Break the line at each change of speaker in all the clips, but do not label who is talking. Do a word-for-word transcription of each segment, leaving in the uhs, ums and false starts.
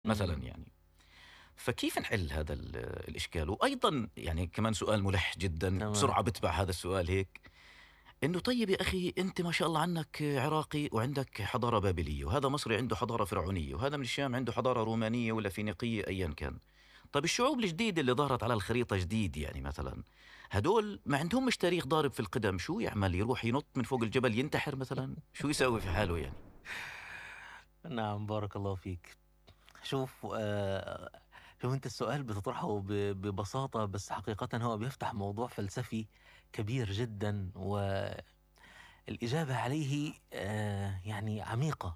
مثلا
إمم.
يعني. فكيف نحل هذا ال- الإشكال؟ وأيضا يعني كمان سؤال ملح جدا،
تمام.
بسرعة بتبع هذا السؤال هيك، إنه طيب يا أخي أنت ما شاء الله عنك عراقي وعندك حضارة بابلية، وهذا مصري عنده حضارة فرعونية، وهذا من الشام عنده حضارة رومانية ولا فينيقية أيا كان. طيب الشعوب الجديدة اللي ظهرت على الخريطة جديد يعني مثلا، هدول ما عندهم مش تاريخ ضارب في القدم، شو يعمل؟ يروح ينط من فوق الجبل ينتحر مثلا؟ شو يسوي في حاله يعني؟
نعم، بارك الله فيك. شوف آآ شوف أنت السؤال بتطرحه ب ببساطة، بس حقيقةً هو بيفتح موضوع فلسفي كبير جدًا، والإجابة عليه آآ يعني عميقة.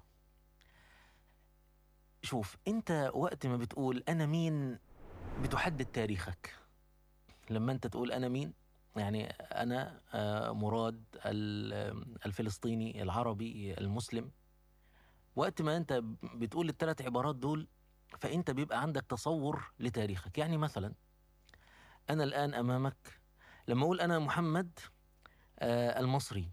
شوف، أنت وقت ما بتقول أنا مين، بتحدد تاريخك. لمّا أنت تقول أنا مين، يعني أنا آآ مراد ال الفلسطيني العربي المسلم. وقت ما أنت ب بتقول التلات عبارات دول، فأنت بيبقى عندك تصوُّر لتاريخك. يعني مثلًا أنا الآن أمامك لمّا أقول أنا محمد آآ المصري،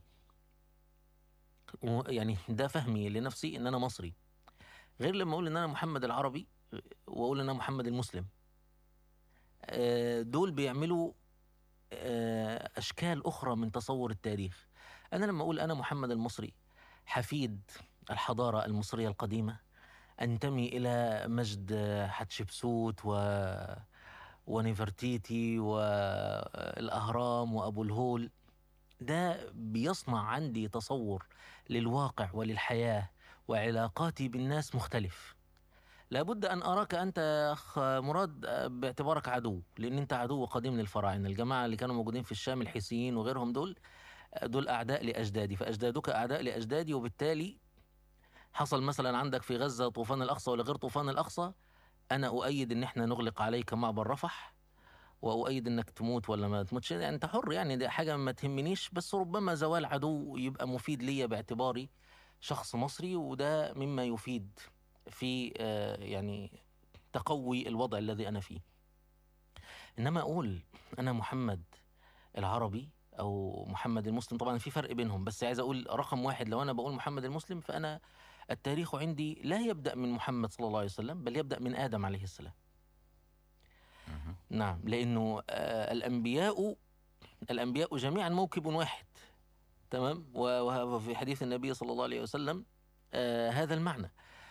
ويعني ده فهمي لنفسي إن أنا مصري، غير لمّا أقول إن أنا محمد العربي وأقول إن أنا محمد المسلم. آآ دول بيعملوا آآ أشكال أخرى من تصوُّر التاريخ. أنا لمّا أقول أنا محمد المصري، حفيد الحضارة المصرية القديمة، أنتمي إلى مجد حتشبسوت و ونفرتيتي والأهرام وأبو الهول. ده بيصنع عندي تصور للواقع وللحياة وعلاقاتي بالناس مختلف. لابد أن أراك أنت يا أخ مراد باعتبارك عدو، لأن أنت عدو قديم للفراعنة. الجماعة اللي كانوا موجودين في الشام الحيثيين وغيرهم دول، دول أعداء لأجدادي، فأجدادك أعداء لأجدادي، وبالتالي حصل مثلا عندك في غزة طوفان الأقصى ولا غير طوفان الأقصى، أنا أؤيد إن إحنا نغلق عليك معبر رفح، وأؤيد إنك تموت ولا ما تموتش، يعني أنت حر، يعني دي حاجة ما تهمنيش، بس ربما زوال عدو يبقى مفيد ليا باعتباري شخص مصري، وده مما يفيد في آه، يعني تقوي الوضع الذي أنا فيه. إنما أقول أنا محمد العربي أو محمد المسلم، طبعا في فرق بينهم، بس عايز أقول رقم واحد، لو أنا بقول محمد المسلم فأنا التاريخ عندي لا يبدأ من محمد صلى الله عليه وسلم، بل يبدأ من آدم عليه السلام.
مهم.
نعم، لأنه آه، الأنبياء الأنبياء جميعا موكب واحد. تمام، و- وه- وفي حديث النبي صلى الله عليه وسلم آه هذا المعنى.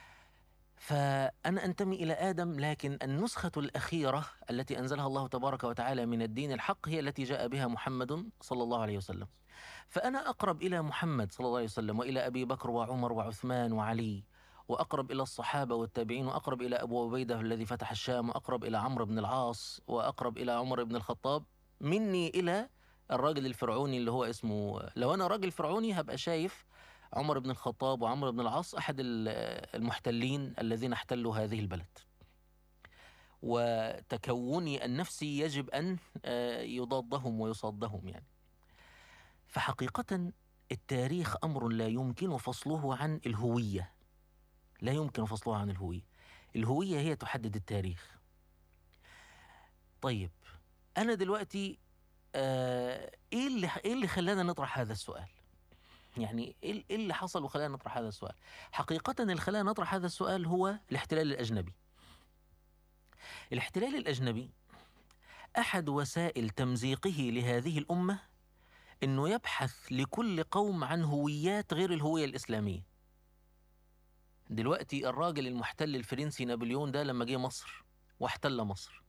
فأنا أنتمي إلى آدم، لكن النسخة الأخيرة التي أنزلها الله تبارك وتعالى من الدين الحق هي التي جاء بها محمد صلى الله عليه وسلم. فأنا أقرب إلى محمد صلى الله عليه وسلم وإلى أبي بكر وعمر وعثمان وعلي، وأقرب إلى الصحابة والتابعين، وأقرب إلى أبو عبيدة الذي فتح الشام، وأقرب إلى عمرو بن العاص، وأقرب إلى عمر بن الخطاب مني إلى الراجل الفرعوني اللي هو اسمه. لو أنا راجل فرعوني هبقى شايف عمر بن الخطاب وعمرو بن العاص أحد ال- المحتلين الذين احتلوا هذه البلد، وتكوني النفسي يجب أن آه، يضادهم ويصادهم يعني. فحقيقة التاريخ أمر لا يمكن فصله عن الهوية، لا يمكن فصله عن الهوية. الهوية هي تحدد التاريخ. طيب، أنا دلوقتي آه إيه اللي إيه اللي خلانا نطرح هذا السؤال؟ يعني إيه إيه اللي حصل وخلانا نطرح هذا السؤال؟ حقيقة اللي خلانا نطرح هذا السؤال هو الاحتلال الأجنبي. الاحتلال الأجنبي أحد وسائل تمزيقه لهذه الأمة إنه يبحث لكل قوم عن هويات غير الهوية الإسلامية. دلوقتي الراجل المحتل الفرنسي نابليون ده لما جه مصر واحتل مصر،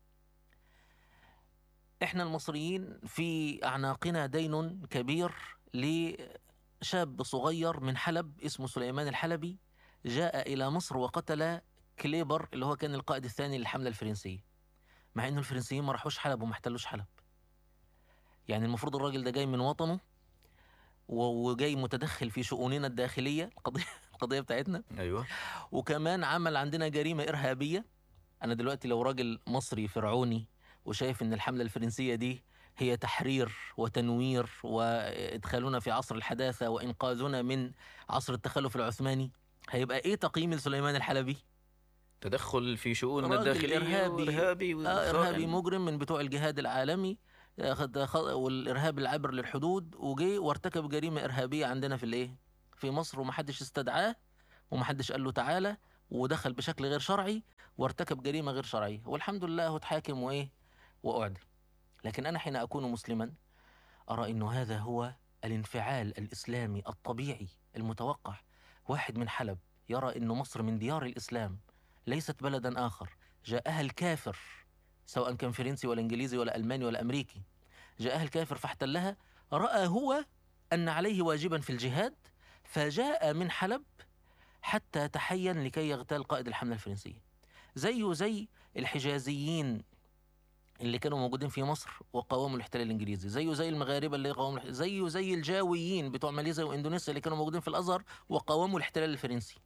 احنا المصريين في أعناقنا دين كبير لشاب صغير من حلب اسمه سليمان الحلبي، جاء إلى مصر وقتل كليبر اللي هو كان القائد الثاني للحملة الفرنسية، مع إنه الفرنسيين ما راحوش حلب وما احتلوش حلب. يعني المفروض الراجل ده جاي من وطنه و- وجاي متدخل في شؤوننا الداخلية، القضية القضية بتاعتنا،
أيوة.
وكمان عمل عندنا جريمة إرهابية. أنا دلوقتي لو راجل مصري فرعوني وشايف إن الحملة الفرنسية دي هي تحرير وتنوير وإدخالنا في عصر الحداثة وإنقاذنا من عصر التخلف العثماني، هيبقى إيه تقييم سليمان الحلبي؟
تدخل في شؤوننا
راجل
الداخلية
إرهابي،
وإرهابي
آه إرهابي
وخائن.
مجرم من بتوع الجهاد العالمي، آه، خد- خ- والإرهاب العابر للحدود، وجي وارتكب جريمة إرهابية عندنا في الإيه؟ في مصر، ومحدش استدعاه ومحدش قال له تعالى، ودخل بشكل غير شرعي وارتكب جريمة غير شرعية، والحمد لله هو اتحاكم وإيه وأعدم. لكن أنا حين أكون مسلما أرى أنه هذا هو الانفعال الإسلامي الطبيعي المتوقع. واحد من حلب يرى أن مصر من ديار الإسلام ليست بلدا آخر، جاءها الكافر سواء كان فرنسي ولا إنجليزي ولا ألماني ولا أمريكي، جاءها الكافر فاحتلها، رأى هو أن عليه واجبا في الجهاد، فجاء من حلب حتى تحين لكي يغتال قائد الحملة الفرنسية. زيه زي الحجازيين اللي كانوا موجودين في مصر وقاوموا الاحتلال الانجليزي، زيه زي المغاربه اللي قاوموا الاحتلال، زيه زي الجاويين بتوع ماليزيا واندونيسيا اللي كانوا موجودين في الازهر وقاوموا الاحتلال الفرنسي.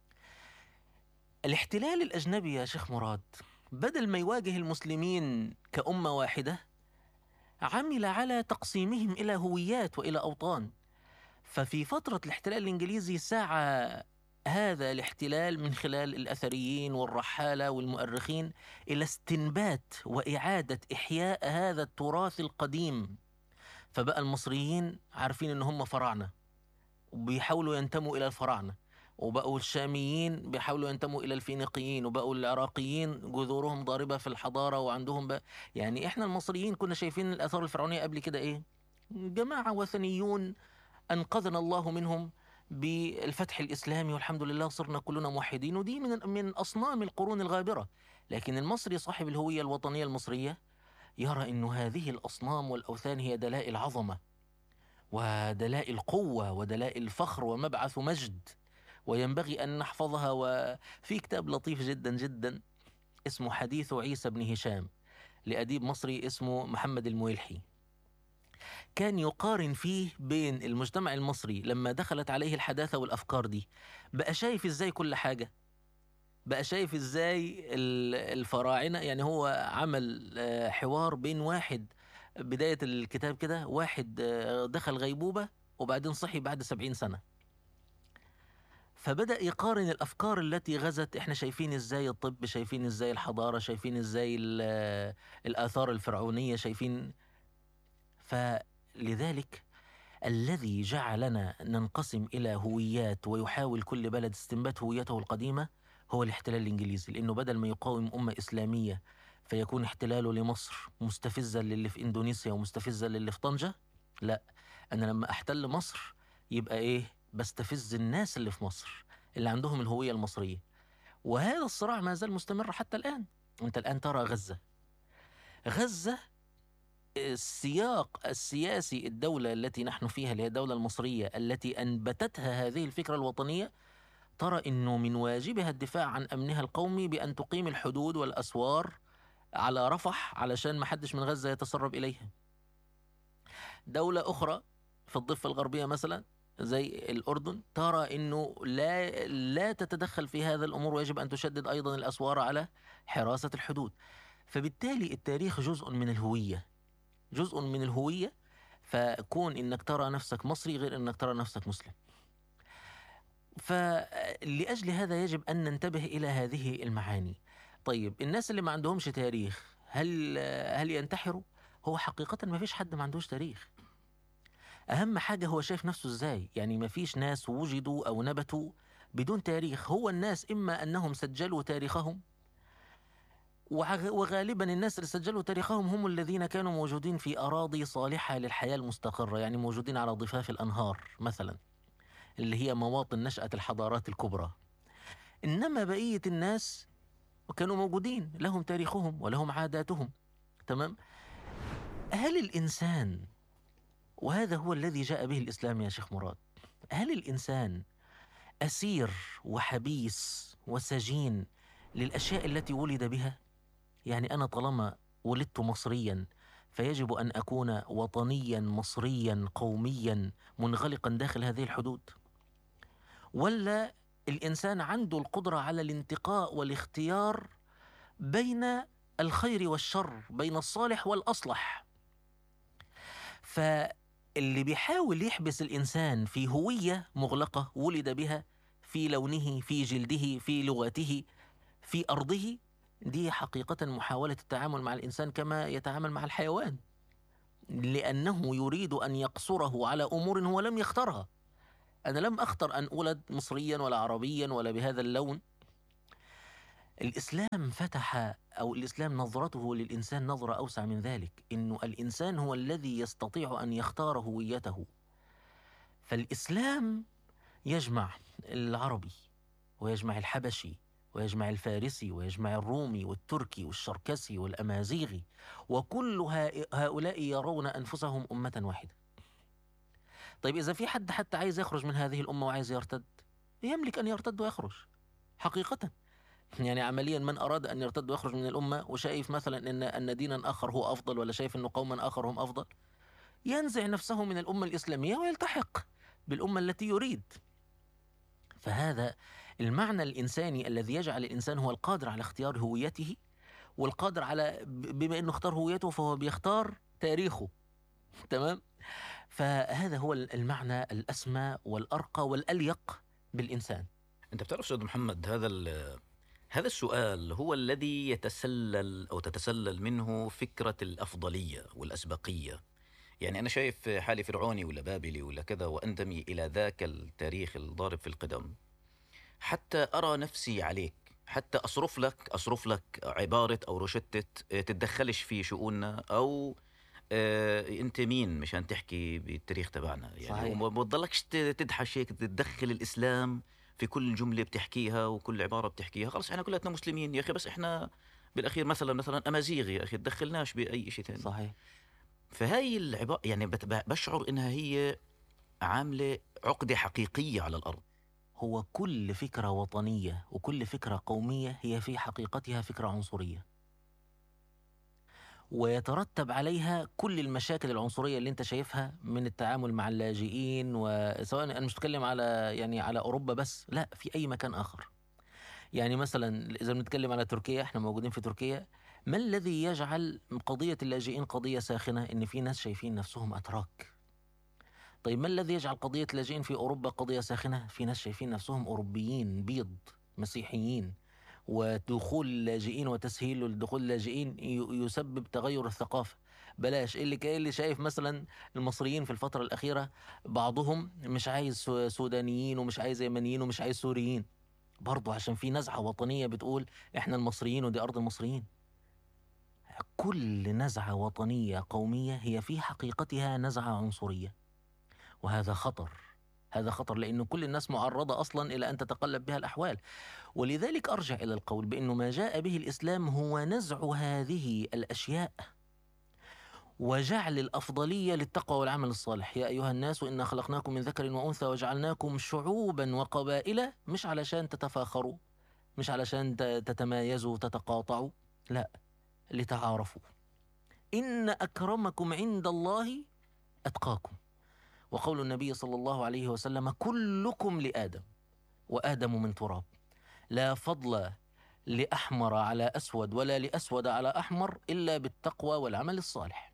الاحتلال الاجنبي يا شيخ مراد بدل ما يواجه المسلمين كأمة واحدة عمل على تقسيمهم إلى هويات وإلى أوطان. ففي فترة الاحتلال الإنجليزي سعى هذا الاحتلال من خلال الأثريين والرحالة والمؤرخين إلى استنبات وإعادة إحياء هذا التراث القديم. فبقى المصريين عارفين إن هم فراعنة وبيحاولوا ينتموا إلى الفراعنة، وبقوا الشاميين بيحاولوا ينتموا إلى الفينيقيين، وبقوا العراقيين جذورهم ضاربة في الحضارة وعندهم بقى. يعني إحنا المصريين كنا شايفين الآثار الفرعونية قبل كده إيه؟ جماعة وثنيون أنقذنا الله منهم بالفتح الإسلامي، والحمد لله صرنا كلنا موحدين، ودي من من أصنام القرون الغابرة. لكن المصري صاحب الهوية الوطنية المصرية يرى أن هذه الأصنام والأوثان هي دلائل عظمة ودلائل قوة ودلائل فخر ومبعث مجد، وينبغي أن نحفظها. وفي كتاب لطيف جدا جدا اسمه حديث عيسى بن هشام لأديب مصري اسمه محمد المويلحي، كان يقارن فيه بين المجتمع المصري لما دخلت عليه الحداثة والأفكار دي، بقى شايف إزاي كل حاجة، بقى شايف إزاي الفراعنة. يعني هو عمل حوار بين واحد بداية الكتاب كده، واحد دخل غيبوبة وبعدين صحي بعد سبعين سنة، فبدأ يقارن الأفكار التي غزت. إحنا شايفين إزاي الطب، شايفين إزاي الحضارة، شايفين إزاي الآثار الفرعونية، شايفين. فلذلك الذي جعلنا ننقسم إلى هويات ويحاول كل بلد استنبات هويته القديمة هو الاحتلال الإنجليزي، لأنه بدل ما يقاوم أمة إسلامية فيكون احتلاله لمصر مستفزا للي في إندونيسيا ومستفزا للي في طنجة، لا، أنا لما أحتل مصر يبقى إيه؟ بستفز الناس اللي في مصر اللي عندهم الهوية المصرية. وهذا الصراع ما زال مستمر حتى الآن. أنت الآن ترى غزة غزة السياق السياسي، الدولة التي نحن فيها اللي هي الدولة المصرية التي أنبتتها هذه الفكرة الوطنية، ترى أنه من واجبها الدفاع عن أمنها القومي بأن تقيم الحدود والأسوار على رفح علشان ما حدش من غزة يتسرب إليها. دولة أخرى في الضفة الغربية مثلا زي الأردن ترى أنه لا, لا تتدخل في هذا الأمور، ويجب أن تشدد أيضا الأسوار على حراسة الحدود. فبالتالي التاريخ جزء من الهوية، جزء من الهوية. فكون إنك ترى نفسك مصري غير إنك ترى نفسك مسلم. فلأجل هذا يجب أن ننتبه إلى هذه المعاني. طيب الناس اللي ما عندهمش تاريخ هل هل ينتحروا؟ هو حقيقة ما فيش حد ما عندوش تاريخ. أهم حاجة هو شايف نفسه إزاي. يعني ما فيش ناس وجدوا أو نبتوا بدون تاريخ. هو الناس إما أنهم سجلوا تاريخهم، وغالبا الناس اللي سجلوا تاريخهم هم الذين كانوا موجودين في أراضي صالحة للحياة المستقرة، يعني موجودين على ضفاف الأنهار مثلا اللي هي مواطن نشأة الحضارات الكبرى. إنما بقية الناس كانوا موجودين لهم تاريخهم ولهم عاداتهم. تمام. هل الإنسان، وهذا هو الذي جاء به الإسلام يا شيخ مراد، هل الإنسان أسير وحبيس وسجين للأشياء التي ولد بها؟ يعني أنا طالما ولدت مصريا فيجب أن أكون وطنيا مصريا قوميا منغلقا داخل هذه الحدود؟ ولا الإنسان عنده القدرة على الانتقاء والاختيار بين الخير والشر، بين الصالح والأصلح؟ فاللي بيحاول يحبس الإنسان في هوية مغلقة ولد بها، في لونه، في جلده، في لغته، في أرضه، دي حقيقة محاولة التعامل مع الإنسان كما يتعامل مع الحيوان، لأنه يريد أن يقصره على أمور هو لم يختارها. أنا لم أختر أن أولد مصريا ولا عربيا ولا بهذا اللون الإسلام فتح، أو الإسلام نظرته للإنسان نظرة أوسع من ذلك، إنه الإنسان هو الذي يستطيع أن يختار هويته. فالإسلام يجمع العربي، ويجمع الحبشي، ويجمع الفارسي، ويجمع الرومي والتركي والشركسي والأمازيغي، وكل هؤلاء يرون أنفسهم أمة واحدة. طيب إذا في حد حتى عايز يخرج من هذه الأمة وعايز يرتد، يملك أن يرتد ويخرج حقيقة. يعني عمليا من أراد أن يرتد ويخرج من الأمة وشايف مثلا أن أن دينا آخر هو أفضل، ولا شايف أن قوما آخر هم أفضل، ينزع نفسه من الأمة الإسلامية ويلتحق بالأمة التي يريد. فهذا المعنى الإنساني الذي يجعل الإنسان هو القادر على اختيار هويته، والقادر على، بما أنه اختار هويته فهو بيختار تاريخه. تمام. فهذا هو المعنى الأسمى والأرقى والأليق بالإنسان.
أنت بتعرف أستاذ محمد، هذا هذا السؤال هو الذي يتسلل أو تتسلل منه فكرة الأفضلية والأسبقية. يعني أنا شايف حالي فرعوني ولا بابلي ولا كذا، وأنتمي إلى ذاك التاريخ الضارب في القدم، حتى أرى نفسي عليك، حتى أصرف لك أصرف لك عبارة أو روشتة تتدخلش في شؤوننا، أو آه، أنت مين مشان تحكي بالتاريخ تبعنا يعني.
صحيح.
وما بتضلكش تدحش هيك تدخل الإسلام في كل جملة بتحكيها وكل عبارة بتحكيها. خلاص إحنا كلنا مسلمين يا أخي، بس إحنا بالأخير مثلا مثلا أمازيغ يا أخي، تدخلناش بأي شيء ثاني.
صحيح.
فهاي العبارة يعني بشعر إنها هي عاملة عقدة حقيقية على الأرض.
هو كل فكرة وطنية وكل فكرة قومية هي في حقيقتها فكرة عنصرية، ويترتب عليها كل المشاكل العنصرية اللي انت شايفها، من التعامل مع اللاجئين، وسواء انا مش بتكلم على يعني على اوروبا بس، لا، في اي مكان اخر. يعني مثلا اذا بنتكلم على تركيا، احنا موجودين في تركيا، ما الذي يجعل قضية اللاجئين قضية ساخنة؟ ان في ناس شايفين نفسهم اتراك. طيب ما الذي يجعل قضية اللاجئين في اوروبا قضية ساخنة؟ في ناس شايفين نفسهم اوروبيين بيض مسيحيين، ودخول اللاجئين وتسهيل دخول اللاجئين يسبب تغير الثقافة. بلاش اللي كان اللي شايف مثلا المصريين في الفترة الأخيرة بعضهم مش عايز سودانيين ومش عايز يمنيين ومش عايز سوريين، برضو عشان في نزعة وطنية بتقول إحنا المصريين ودي أرض المصريين. كل نزعة وطنية قومية هي في حقيقتها نزعة عنصرية، وهذا خطر. هذا خطر لأن كل الناس معرضة أصلا إلى أن تتقلب بها الأحوال. ولذلك أرجع إلى القول بأنه ما جاء به الإسلام هو نزع هذه الأشياء وجعل الأفضلية للتقوى والعمل الصالح. يا أيها الناس إنا خلقناكم من ذكر وأنثى وجعلناكم شعوبا وقبائل، مش علشان تتفاخروا، مش علشان تتمايزوا وتتقاطعوا، لا، لتعارفوا. إن أكرمكم عند الله أتقاكم. وقول النبي صلى الله عليه وسلم كلكم لآدم وآدم من تراب. لا فضل لأحمر على أسود ولا لأسود على أحمر إلا بالتقوى والعمل الصالح.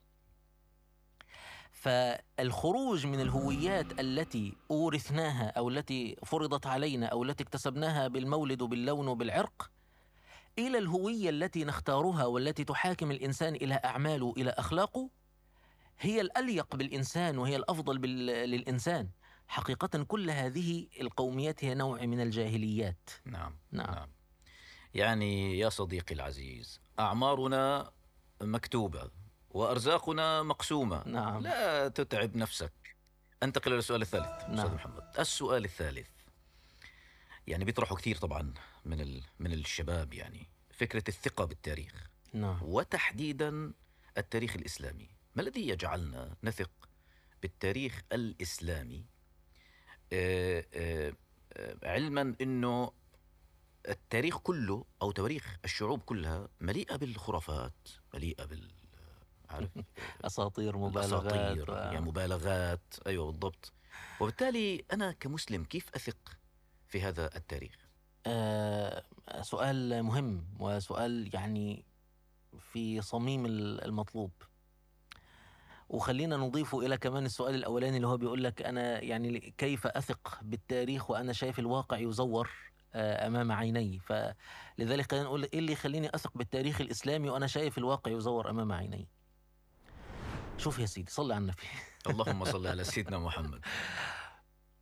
فالخروج من الهويات التي أورثناها أو التي فرضت علينا أو التي اكتسبناها بالمولد وباللون وبالعرق، إلى الهوية التي نختارها والتي تحاكم الإنسان إلى أعماله إلى أخلاقه، هي الأليق بالإنسان وهي الأفضل بال... للإنسان. حقيقة كل هذه القوميات هي نوع من الجاهليات.
نعم.
نعم.
نعم. يعني يا صديقي العزيز، أعمارنا مكتوبة وأرزاقنا مقسومة.
نعم.
لا تتعب نفسك. أنتقل إلى السؤال الثالث.
نعم.
أستاذ محمد، السؤال الثالث يعني بيطرحوا كثير طبعا من ال... من الشباب، يعني فكرة الثقة بالتاريخ.
نعم.
وتحديدا التاريخ الإسلامي. ما الذي يجعلنا نثق بالتاريخ الإسلامي، آه، آه، آه، علما أنه التاريخ كله أو تاريخ الشعوب كلها مليئة بالخرافات، مليئة بال عارف
أساطير، مبالغات
الأساطير،
و...
يعني مبالغات. أيوة بالضبط. وبالتالي أنا كمسلم كيف أثق في هذا التاريخ؟
آه سؤال مهم، وسؤال يعني في صميم المطلوب. وخلينا نضيفه إلى كمان السؤال الأولاني اللي هو بيقول لك أنا يعني كيف أثق بالتاريخ وأنا شايف الواقع يزور أمام عيني. فلذلك خلينا نقول إيه اللي يخليني أثق بالتاريخ الإسلامي وأنا شايف الواقع يزور أمام عيني. شوف يا سيدي، صلي على النبي.
اللهم صل على سيدنا محمد.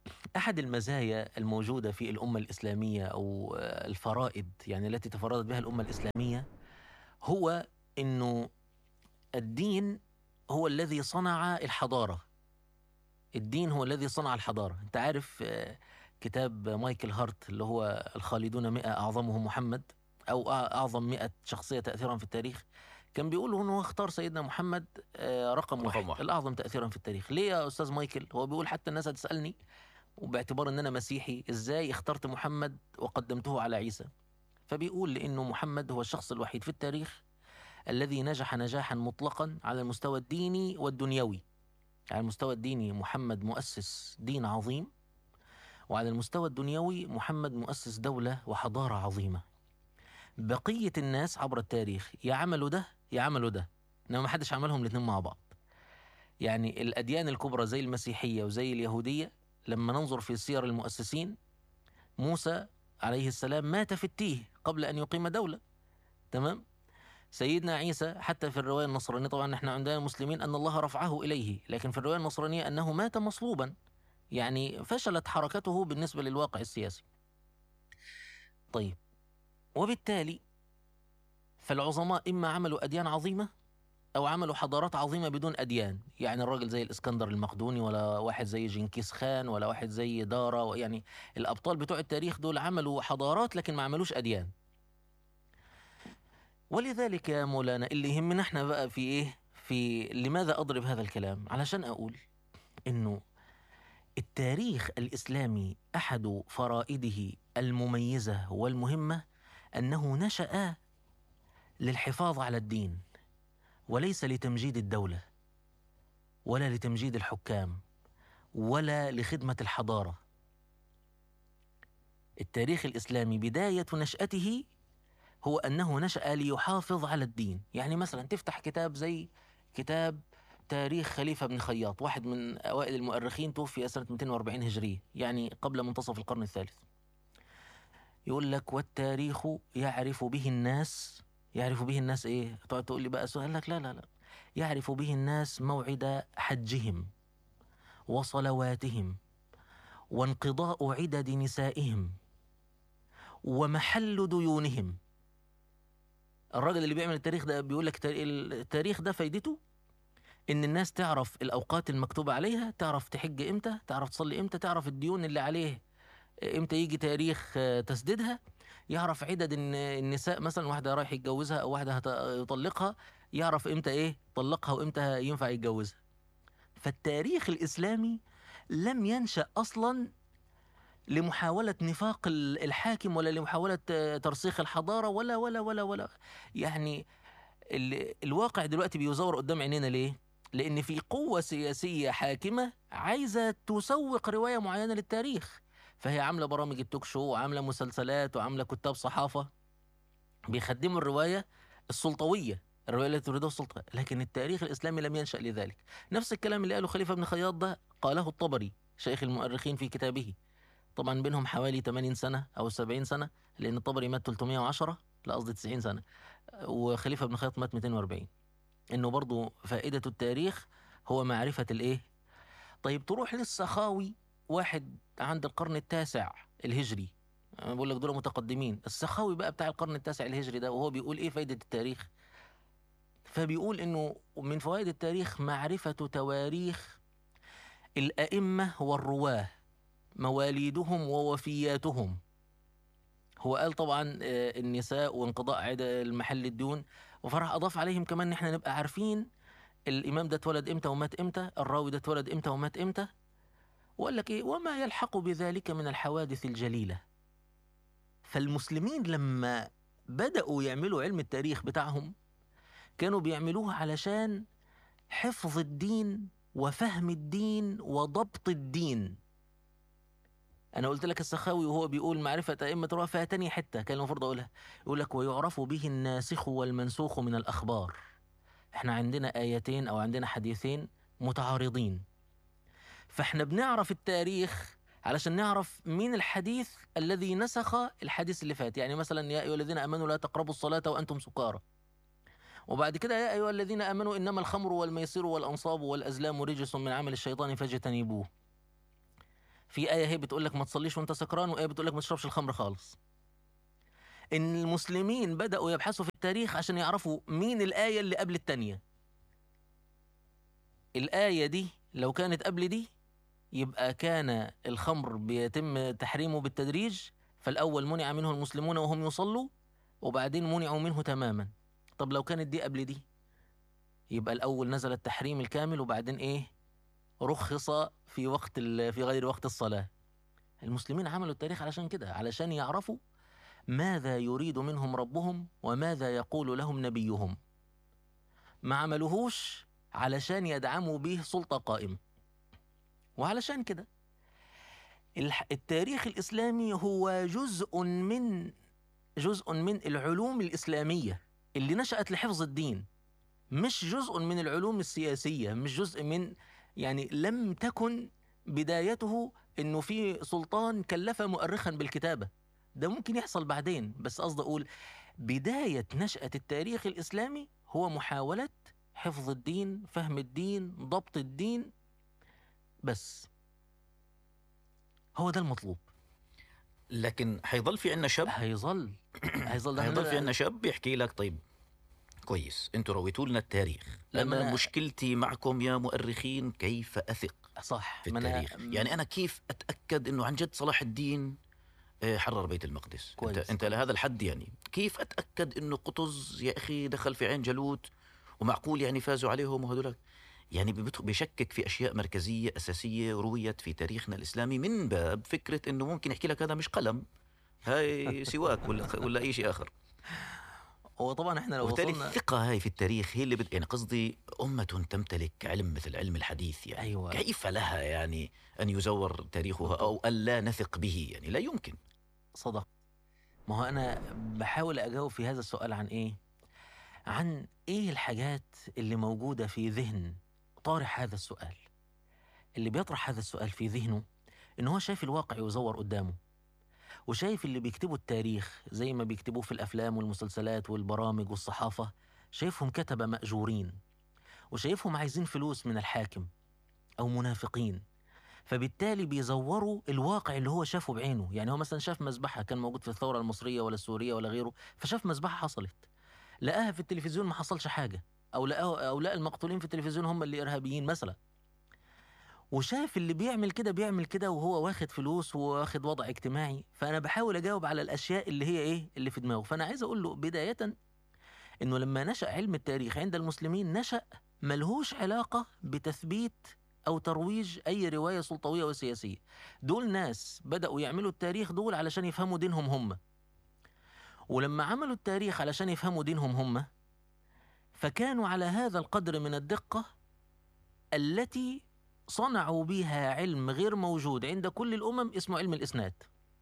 أحد المزايا الموجودة في الأمة الإسلامية أو آه، الفرائض يعني التي تفردت بها الأمة الإسلامية هو أنه الدين هو الذي صنع الحضارة. الدين هو الذي صنع الحضارة. أنت عارف آه، كتاب مايكل هارت اللي هو الخالدون مئة أعظمهم محمد، أو أع- أعظم مئة شخصية تأثيرا في التاريخ، كان بيقول أنه اختار سيدنا محمد آه، رقم واحد،
رقم واحد.
الأعظم تأثيرا في التاريخ. ليه يا أستاذ مايكل؟ هو بيقول حتى الناس هتسألني وباعتبار أن أنا مسيحي إزاي اخترت محمد وقدمته على عيسى؟ فبيقول لأنه محمد هو الشخص الوحيد في التاريخ الذي نجح نجاحا مطلقا على المستوى الديني والدنيوي. على المستوى الديني محمد مؤسس دين عظيم، وعلى المستوى الدنيوي محمد مؤسس دولة وحضارة عظيمة. بقية الناس عبر التاريخ يا عملوا ده يا عملوا ده، إنما ما حدش عملهم الاثنين مع بعض. يعني الأديان الكبرى زي المسيحية وزي اليهودية، لما ننظر في سير المؤسسين، موسى عليه السلام مات في التيه قبل أن يقيم دولة، تمام؟ سيدنا عيسى حتى في الرواية النصرانية، طبعا احنا عندنا المسلمين أن الله رفعه إليه، لكن في الرواية النصرانية أنه مات مصلوبا، يعني فشلت حركته بالنسبة للواقع السياسي. طيب، وبالتالي فالعظماء إما عملوا أديان عظيمة أو عملوا حضارات عظيمة بدون أديان. يعني الراجل زي الإسكندر المقدوني، ولا واحد زي جنكيز خان، ولا واحد زي دارا، يعني الأبطال بتوع التاريخ دول عملوا حضارات لكن ما عملوش أديان. ولذلك يا مولانا اللي يهمنا احنا بقى في ايه، في لماذا أضرب هذا الكلام؟ علشان أقول إنه التاريخ الإسلامي أحد فرائده المميزة والمهمة أنه نشأ للحفاظ على الدين، وليس لتمجيد الدولة، ولا لتمجيد الحكام، ولا لخدمة الحضارة. التاريخ الإسلامي بداية نشأته هو أنه نشأ ليحافظ على الدين. يعني مثلا تفتح كتاب زي كتاب تاريخ خليفة بن خياط، واحد من أوائل المؤرخين، توفي سنة مئتين وأربعين هجرية، يعني قبل منتصف القرن الثالث. يقول لك والتاريخ يعرف به الناس. يعرف به الناس إيه؟ تقعد تقول لي بقى سؤال لك لا لا لا يعرف به الناس موعد حجهم وصلواتهم وانقضاء عدد نسائهم ومحل ديونهم. الراجل اللي بيعمل التاريخ ده بيقول لك التاريخ ده فايدته ان الناس تعرف الاوقات المكتوبة عليها، تعرف تحج امتى، تعرف تصلي امتى، تعرف الديون اللي عليه امتى يجي تاريخ تسديدها، يعرف عدد النساء، مثلا واحدة رايح يتجوزها او واحدة هيطلقها، يعرف امتى ايه طلقها وامتى ينفع يتجوزها. فالتاريخ الاسلامي لم ينشأ اصلا لمحاولة نفاق الحاكم، ولا لمحاولة ترسيخ الحضارة، ولا ولا ولا ولا يعني ال- الواقع دلوقتي بيزور قدام عينينا. ليه؟ لأن في قوة سياسية حاكمة عايزة تسوق رواية معينة للتاريخ، فهي عاملة برامج التوك شو، وعاملة مسلسلات، وعاملة كتاب صحافة بيخدموا الرواية السلطوية، الرواية التي تريدها السلطة. لكن التاريخ الإسلامي لم ينشأ لذلك. نفس الكلام اللي قاله خليفة بن خياط ده قاله الطبري شيخ المؤرخين في كتابه، طبعا بينهم حوالي ثمانين سنة أو سبعين سنة، لأن الطبري مات ثلاثمئة وعشرة، لا قصدي تسعين سنة، وخليفة بن خياط مات مئتين وأربعين. إنه برضو فائدة التاريخ هو معرفة الإيه. طيب تروح للسخاوي، واحد عند القرن التاسع الهجري، أنا بقول لك دول متقدمين. السخاوي بقى بتاع القرن التاسع الهجري ده، وهو بيقول إيه فائدة التاريخ؟ فبيقول إنه من فوائد التاريخ معرفة تواريخ الأئمة والرواه، مواليدهم ووفياتهم. هو قال طبعا آه، النساء وانقضاء عدد المحل الدون، وفرح أضاف عليهم كمان إن احنا نبقى عارفين الإمام ده اتولد إمتى ومات إمتى، الراوي ده اتولد إمتى ومات إمتى. وقال لك إيه وما يلحق بذلك من الحوادث الجليلة. فالمسلمين لما بدأوا يعملوا علم التاريخ بتاعهم كانوا بيعملوه علشان حفظ الدين وفهم الدين وضبط الدين. أنا قلت لك السخاوي وهو بيقول معرفة أئمة الرواة، فيها تاني حتة كان المفروض أقولها، يقول لك ويعرف به الناسخ والمنسوخ من الأخبار. إحنا عندنا آيتين أو عندنا حديثين متعارضين، فإحنا بنعرف التاريخ علشان نعرف مين الحديث الذي نسخ الحديث اللي فات. يعني مثلا يا أيها الذين آمنوا لا تقربوا الصلاة وأنتم سكارى، وبعد كده يا أيها الذين آمنوا إنما الخمر والميسر والأنصاب والأزلام رجس من عمل الشيطان فاجتنبوه. في آية هي بتقول لك ما تصليش وانت سكران، وآية بتقول لك ما تشربش الخمر خالص. إن المسلمين بدأوا يبحثوا في التاريخ عشان يعرفوا مين الآية اللي قبل التانية. الآية دي لو كانت قبل دي يبقى كان الخمر بيتم تحريمه بالتدريج، فالأول منع منه المسلمون وهم يصلوا، وبعدين منعوا منه تماما. طب لو كانت دي قبل دي يبقى الأول نزل التحريم الكامل، وبعدين إيه؟ رخص في وقت في غير وقت الصلاة. المسلمين عملوا التاريخ علشان كده، علشان يعرفوا ماذا يريد منهم ربهم وماذا يقول لهم نبيهم. ما عملوهوش علشان يدعموا به سلطة قائمة. وعلشان كده التاريخ الإسلامي هو جزء من جزء من العلوم الإسلامية اللي نشأت لحفظ الدين، مش جزء من العلوم السياسية، مش جزء من، يعني لم تكن بدايته إنه في سلطان كلف مؤرخا بالكتابة. ده ممكن يحصل بعدين، بس قصدي أقول بداية نشأة التاريخ الإسلامي هو محاولة حفظ الدين، فهم الدين، ضبط الدين، بس هو ده المطلوب.
لكن حيظل في عنا شاب
هيظل هيظل ده
حيظل في
عندنا-
عنا شاب بيحكي لك طيب كويس انتوا رويتوا لنا التاريخ،
لما
انا
أنا-
مشكلتي معكم يا مؤرخين كيف اثق
صح.
في
ما أنا-
التاريخ. يعني انا كيف اتاكد انه عن جد صلاح الدين آه، حرر بيت المقدس؟
كويس،
انت انت
كويس.
لهذا الحد يعني كيف اتاكد انه قطز يا اخي دخل في عين جالوت ومعقول يعني فازوا عليهم وهذول؟ يعني بيبت- بيشكك في اشياء مركزيه اساسيه رويت في تاريخنا الاسلامي، من باب فكره انه ممكن يحكي لك هذا مش قلم، هاي سواك ولا ولا اي شيء اخر.
هو طبعا احنا لو
وبالتالي
وصلنا
الثقة هاي في التاريخ هي اللي بد... يعني قصدي أمة تمتلك علم مثل علم الحديث، يعني
أيوة.
كيف لها يعني أن يزور تاريخها أو ألا نثق به؟ يعني لا يمكن.
صدق. ما هو أنا بحاول أجاوب في هذا السؤال عن إيه؟ عن إيه الحاجات اللي موجودة في ذهن طارح هذا السؤال. اللي بيطرح هذا السؤال في ذهنه إن هو شايف الواقع يزور قدامه، وشايف اللي بيكتبوا التاريخ زي ما بيكتبوه في الأفلام والمسلسلات والبرامج والصحافة، شايفهم كتبة مأجورين، وشايفهم عايزين فلوس من الحاكم أو منافقين، فبالتالي بيزوروا الواقع اللي هو شافه بعينه. يعني هو مثلا شاف مذبحة كان موجود في الثورة المصرية ولا السورية ولا غيره، فشاف مذبحة حصلت، لقاها في التلفزيون ما حصلش حاجة، أو لقاه أو لقى المقتولين في التلفزيون هم اللي إرهابيين مثلا، وشاف اللي بيعمل كده بيعمل كده وهو واخد فلوس وواخد وضع اجتماعي. فأنا بحاول أجاوب على الأشياء اللي هي إيه اللي في دماغه. فأنا عايز أقول له بداية إنه لما نشأ علم التاريخ عند المسلمين نشأ ملهوش علاقة بتثبيت أو ترويج أي رواية سلطوية وسياسية. دول ناس بدأوا يعملوا التاريخ دول علشان يفهموا دينهم هم، ولما عملوا التاريخ علشان يفهموا دينهم هم فكانوا على هذا القدر من الدقة التي صنعوا بها علم غير موجود عند كل الأمم اسمه علم الإسناد.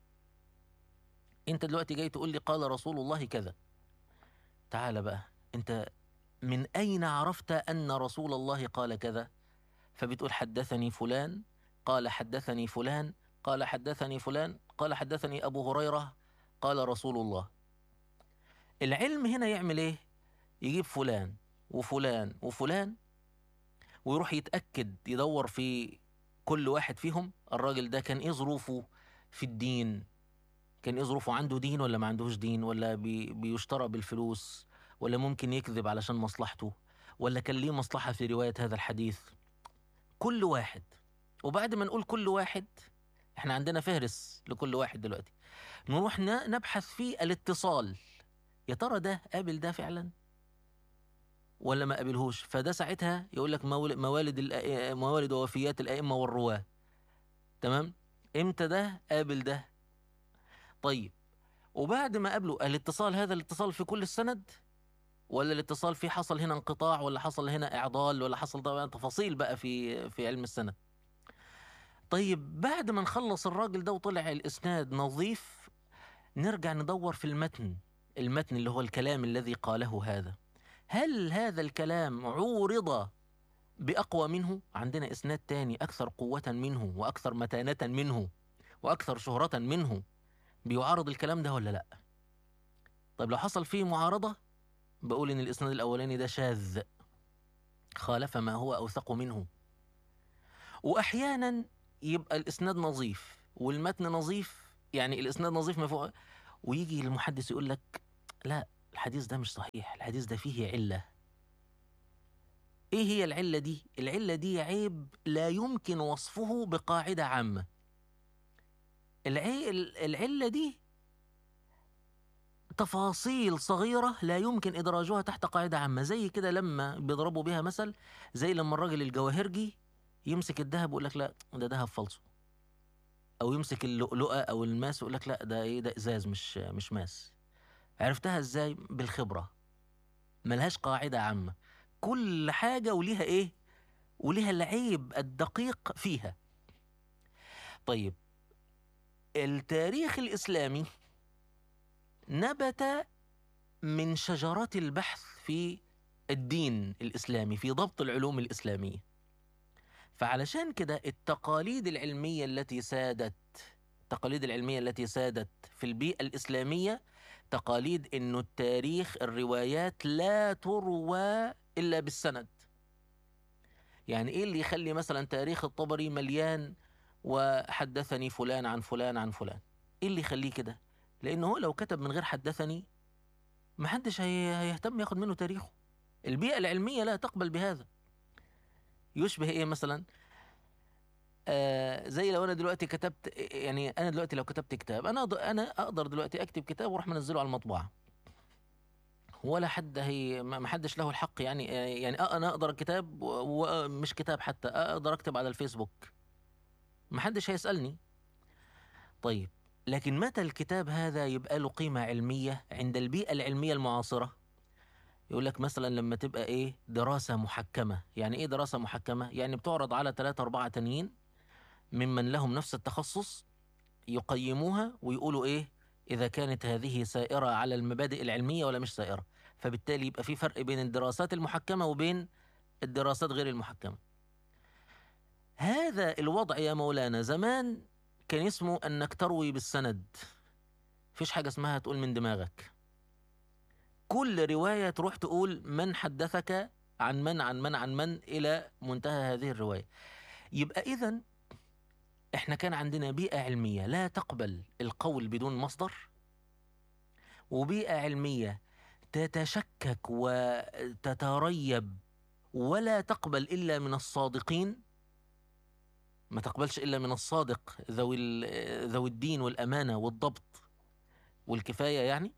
أنت دلوقتي جاي تقول لي قال رسول الله كذا، تعال بقى أنت من أين عرفت أن رسول الله قال كذا؟ فبتقول حدثني فلان قال حدثني فلان قال حدثني فلان قال حدثني أبو هريرة قال رسول الله. العلم هنا يعمل إيه؟ يجيب فلان وفلان وفلان ويروح يتأكد، يدور في كل واحد فيهم الراجل ده كان إيه ظروفه في الدين، كان إيه ظروفه، عنده دين ولا ما عندهوش دين، ولا بي بيشترى بالفلوس، ولا ممكن يكذب علشان مصلحته، ولا كان ليه مصلحة في رواية هذا الحديث. كل واحد. وبعد ما نقول كل واحد احنا عندنا فهرس لكل واحد دلوقتي، نروح ن- نبحث في الاتصال، يا ترى ده قابل ده فعلا ولا ما قابلهوش. فده ساعتها يقول لك مول- موالد الأ- موالد ووفيات الأئمة والرواة، تمام، امتى ده قابل ده. طيب وبعد ما قابله الاتصال، هذا الاتصال في كل السند، ولا الاتصال فيه حصل هنا انقطاع، ولا حصل هنا إعضال، ولا حصل طبعا تفاصيل بقى في في علم السند. طيب بعد ما نخلص الراجل ده وطلع الإسناد نظيف، نرجع ندور في المتن، المتن اللي هو الكلام الذي قاله هذا، هل هذا الكلام عورض بأقوى منه؟ عندنا إسناد تاني أكثر قوة منه وأكثر متانة منه وأكثر شهرة منه، بيعارض الكلام ده ولا لأ؟ طيب لو حصل فيه معارضة بقول إن الإسناد الأولاني ده شاذ، خالف ما هو أوثق منه. وأحيانا يبقى الإسناد نظيف والمتن نظيف، يعني الإسناد نظيف ما فوق، ويجي المحدث يقول لك لا الحديث ده مش صحيح، الحديث ده فيه علة. إيه هي العلة دي؟ العلة دي عيب لا يمكن وصفه بقاعدة عامة. العي... العلة دي تفاصيل صغيرة لا يمكن إدراجها تحت قاعدة عامة. زي كده لما بيضربوا بيها مثل، زي لما الراجل الجواهرجي يمسك الذهب ويقول لك لا ده ذهب فالصو، أو يمسك اللؤلؤة أو الماس ويقول لك لا ده إيه، ده إزاز مش مش ماس. عرفتها إزاي؟ بالخبرة. ملهاش قاعدة عامة، كل حاجة وليها إيه، وليها العيب الدقيق فيها. طيب التاريخ الإسلامي نبت من شجرات البحث في الدين الإسلامي، في ضبط العلوم الإسلامية. فعلشان كده التقاليد العلمية التي سادت التقاليد العلمية التي سادت في البيئة الإسلامية تقاليد إنه التاريخ، الروايات لا تروى إلا بالسند. يعني إيه اللي يخلي مثلا تاريخ الطبري مليان وحدثني فلان عن فلان عن فلان؟ إيه اللي يخليه كده؟ لأنه هو لو كتب من غير حدثني محدش هي- هيهتم ياخد منه تاريخه. البيئة العلمية لا تقبل بهذا. يشبه إيه مثلا؟ آه زي لو أنا دلوقتي كتبت، يعني أنا دلوقتي لو كتبت كتاب، أنا أقدر أنا أقدر دلوقتي أكتب كتاب وأروح منزله على المطبعة، ولا حد هي ما ما حدش له الحق، يعني آه يعني آه أنا أقدر كتاب و- ومش كتاب حتى أقدر أكتب على الفيسبوك، ما حدش هيسألني. طيب لكن متى الكتاب هذا يبقى له قيمة علمية عند البيئة العلمية المعاصرة؟ يقول لك مثلا لما تبقى ايه، دراسة محكمة. يعني ايه دراسة محكمة؟ يعني بتعرض على ثلاثة أربعة تانيين ممن لهم نفس التخصص، يقيموها ويقولوا ايه إذا كانت هذه سائرة على المبادئ العلمية ولا مش سائرة. فبالتالي يبقى في فرق بين الدراسات المحكمة وبين الدراسات غير المحكمة. هذا الوضع يا مولانا زمان كان اسمه أنك تروي بالسند، فيش حاجة اسمها تقول من دماغك. كل رواية تروح تقول من حدثك عن من عن من عن من إلى منتهى هذه الرواية. يبقى إذن إحنا كان عندنا بيئة علمية لا تقبل القول بدون مصدر، وبيئة علمية تتشكك وتتريب ولا تقبل إلا من الصادقين، ما تقبلش إلا من الصادق ذوي ال- ذوي الدين والأمانة والضبط والكفاية يعني.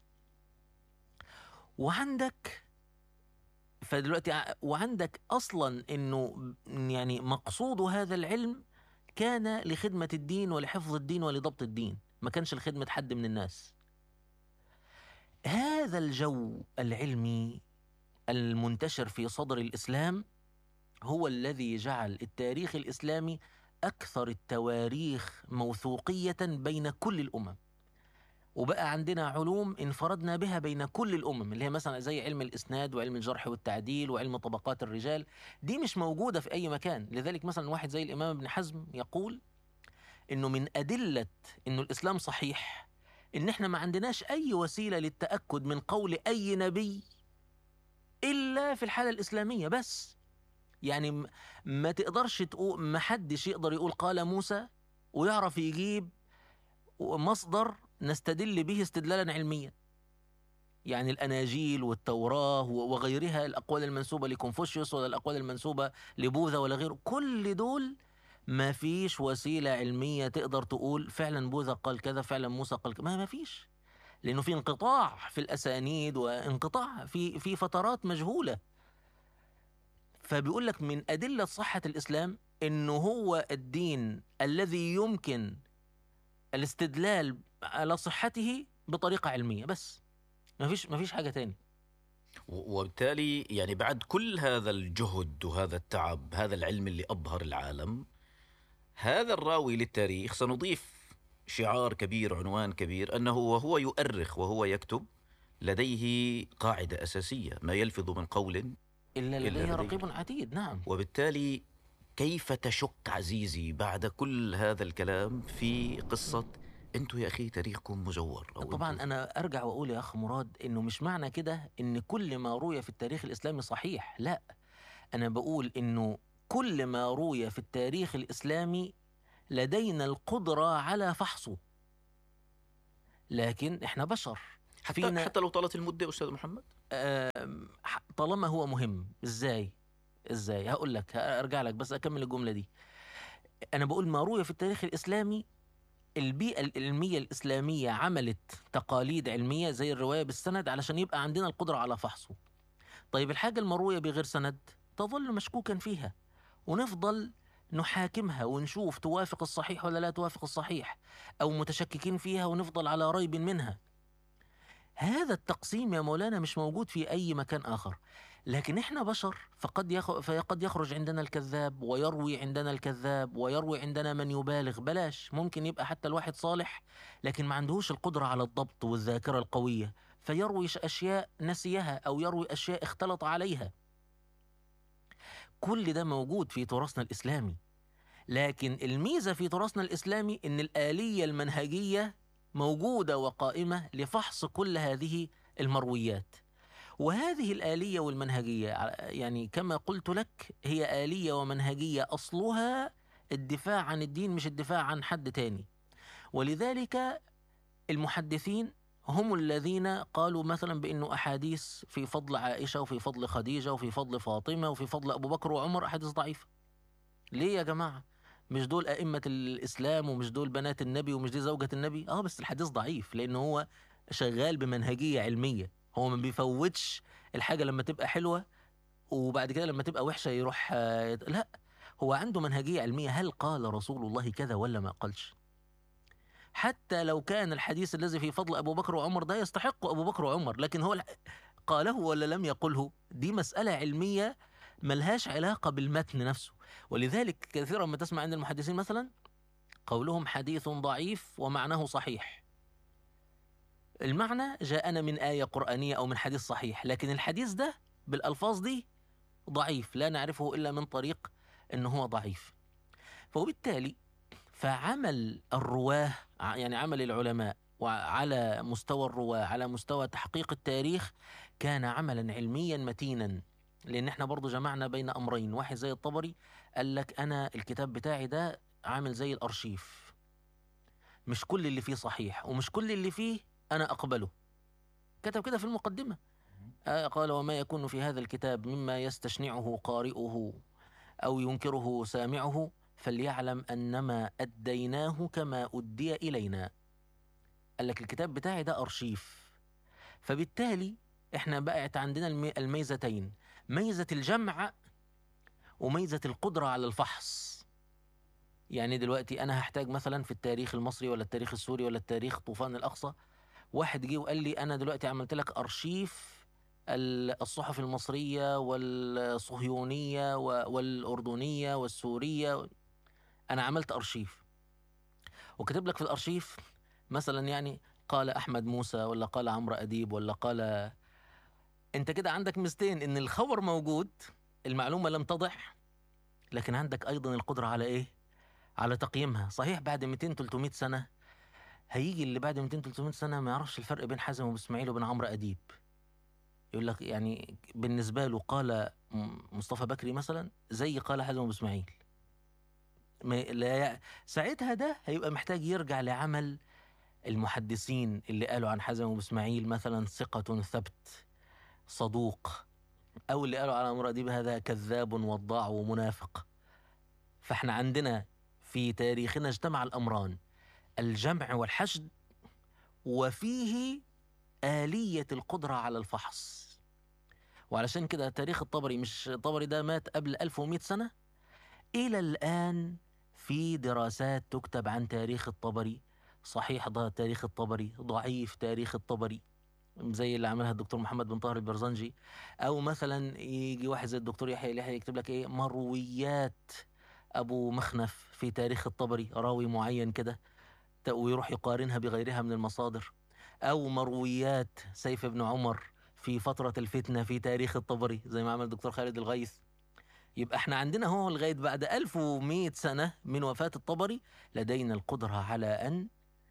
وعندك فدلوقتي ع- وعندك أصلا إنه يعني مقصود هذا العلم كان لخدمة الدين ولحفظ الدين ولضبط الدين، ما كانش لخدمة حد من الناس. هذا الجو العلمي المنتشر في صدر الإسلام هو الذي جعل التاريخ الإسلامي أكثر التواريخ موثوقية بين كل الأمم. وبقى عندنا علوم انفردنا بها بين كل الأمم، اللي هي مثلا زي علم الإسناد وعلم الجرح والتعديل وعلم طبقات الرجال. دي مش موجودة في أي مكان. لذلك مثلا واحد زي الإمام ابن حزم يقول إنه من أدلة إنه الإسلام صحيح إن إحنا ما عندناش أي وسيلة للتأكد من قول أي نبي إلا في الحالة الإسلامية بس. يعني م- ما تقدرش تقول، ما حدش يقدر يقول قال موسى ويعرف يجيب مصدر نستدل به استدلالا علميا. يعني الأناجيل والتوراة وغيرها، الأقوال المنسوبة لكونفوشيوس ولا الأقوال المنسوبة لبوذا ولا غيره، كل دول ما فيش وسيلة علمية تقدر تقول فعلا بوذا قال كذا، فعلا موسى قال كذا. ما ما فيش، لأنه في انقطاع في الأسانيد وانقطاع في في فترات مجهولة. فبيقول لك من أدلة صحة الإسلام إنه هو الدين الذي يمكن الاستدلال على صحته بطريقة علمية بس، ما فيش ما فيش حاجة تاني.
و- وبالتالي يعني بعد كل هذا الجهد وهذا التعب، هذا العلم اللي أبهر العالم، هذا الراوي للتاريخ سنضيف شعار كبير، عنوان كبير، أنه وهو يؤرخ وهو يكتب لديه قاعدة أساسية: ما يلفظ من قول
إلا
إلا
لديه
لديه.
رقيب عتيد. نعم.
وبالتالي كيف تشك عزيزي بعد كل هذا الكلام في قصة أنتوا يا أخي تاريخكم مزور، أو
طبعا
أنتوا.
أنا أرجع وأقول يا أخ مراد إنه مش معنى كده إن كل ما روي في التاريخ الإسلامي صحيح، لا. أنا بقول إنه كل ما روي في التاريخ الإسلامي لدينا القدرة على فحصه، لكن إحنا بشر
حتى
فينا.
حتى لو طالت المدة أستاذ محمد.
آم، ح- طالما هو مهم. إزاي؟ إزاي؟ هقول لك، أرجع لك بس أكمل الجملة دي. أنا بقول ما روي في التاريخ الإسلامي، البيئة العلمية الإسلامية عملت تقاليد علمية زي الرواية بالسند علشان يبقى عندنا القدرة على فحصه. طيب الحاجة المروية بغير سند تظل مشكوكا فيها، ونفضل نحاكمها ونشوف توافق الصحيح ولا لا توافق الصحيح، أو متشككين فيها ونفضل على ريب منها. هذا التقسيم يا مولانا مش موجود في أي مكان آخر. لكن إحنا بشر، فقد يخ... فقد يخرج عندنا الكذاب، ويروي عندنا الكذاب، ويروي عندنا من يبالغ. بلاش، ممكن يبقى حتى الواحد صالح لكن ما عندهوش القدرة على الضبط والذاكرة القوية، فيروي أشياء نسيها أو يروي أشياء اختلط عليها. كل ده موجود في تراثنا الإسلامي. لكن الميزة في تراثنا الإسلامي إن الآلية المنهجية موجودة وقائمة لفحص كل هذه المرويات. وهذه الآلية والمنهجية ع- يعني كما قلت لك هي آلية ومنهجية أصلها الدفاع عن الدين، مش الدفاع عن حد تاني. ولذلك المحدثين هم الذين قالوا مثلا بأنه أحاديث في فضل عائشة وفي فضل خديجة وفي فضل فاطمة وفي فضل أبو بكر وعمر أحاديث ضعيفة. ليه يا جماعة؟ مش دول أئمة الإسلام، ومش دول بنات النبي، ومش دي زوجة النبي؟ آه بس الحديث ضعيف لأنه هو شغال بمنهجية علمية. هو ما بيفوتش الحاجة لما تبقى حلوة وبعد كده لما تبقى وحشة يروح آه، لا، هو عنده منهجية علمية. هل قال رسول الله كذا ولا ما قالش؟ حتى لو كان الحديث الذي في فضل أبو بكر وعمر ده يستحق أبو بكر وعمر، لكن هو الح- قاله ولا لم يقله؟ دي مسألة علمية ملهاش علاقة بالمتن نفسه. ولذلك كثيرا ما تسمع عند المحدثين مثلا قولهم حديث ضعيف ومعناه صحيح. المعنى جاءنا من آية قرآنية أو من حديث صحيح، لكن الحديث ده بالألفاظ دي ضعيف، لا نعرفه إلا من طريق أنه هو ضعيف. فوبالتالي فعمل الرواه، ع- يعني عمل العلماء وعلى مستوى الرواه على مستوى تحقيق التاريخ كان عملا علميا متينا. لأن احنا برضو جمعنا بين أمرين. واحد زي الطبري قال لك أنا الكتاب بتاعي ده عامل زي الأرشيف، مش كل اللي فيه صحيح ومش كل اللي فيه أنا أقبله. كتب كده في المقدمة، آه، قال وما يكون في هذا الكتاب مما يستشنعه قارئه أو ينكره سامعه فليعلم أنما أديناه كما أدي إلينا. قال لك الكتاب بتاعي ده أرشيف. فبالتالي إحنا بقت عندنا الم- الميزتين، ميزة الجمع وميزة القدرة على الفحص. يعني دلوقتي أنا هحتاج مثلا في التاريخ المصري ولا التاريخ السوري ولا التاريخ طوفان الأقصى، واحد جه وقال لي أنا دلوقتي عملت لك أرشيف ال- الصحف المصرية والصهيونية و- والأردنية والسورية. أنا عملت أرشيف وكتب لك في الأرشيف مثلا يعني قال أحمد موسى ولا قال عمرو أديب ولا قال. أنت كده عندك ميزتين، إن الخبر موجود، المعلومة لم تضح، لكن عندك أيضا القدرة على إيه؟ على تقييمها. صحيح بعد مئتين ثلاثمائة سنة هيجي اللي بعد مئتين ثلاثمائة سنة ما يعرفش الفرق بين حازم أبو إسماعيل وبين عمرو أديب، يقول لك يعني بالنسبة له قال م- مصطفى بكري مثلا زي قال حازم أبو إسماعيل. ما لا يع... ساعتها ده هيبقى محتاج يرجع لعمل المحدثين اللي قالوا عن حازم أبو إسماعيل مثلا ثقة ثبت صدوق، أو اللي قالوا على عمرو أديب هذا كذاب وضاع ومنافق. فاحنا عندنا في تاريخنا اجتمع الأمران، الجمع والحشد، وفيه آلية القدرة على الفحص. وعلشان كده تاريخ الطبري، مش الطبري ده مات قبل ألف ومئة سنة، إلى الآن في دراسات تكتب عن تاريخ الطبري، صحيح ده تاريخ الطبري، ضعيف تاريخ الطبري، زي اللي عملها الدكتور محمد بن طاهر البرزنجي. أو مثلا يجي واحد زي الدكتور يحيى يحيى يكتب لك إيه مرويات أبو مخنف في تاريخ الطبري، راوي معين كده، ت- ويروح يقارنها بغيرها من المصادر. أو مرويات سيف بن عمر في فترة الفتنة في تاريخ الطبري زي ما عمل الدكتور خالد الغيث. يبقى احنا عندنا هو لغاية بعد ألف ومئة سنة من وفاة الطبري لدينا القدرة على أن